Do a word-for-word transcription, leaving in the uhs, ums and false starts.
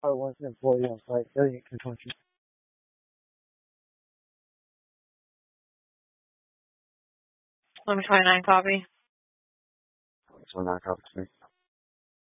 I was an employee on site. Affiliate consumption. eleven twenty-nine copy. So not copy to me.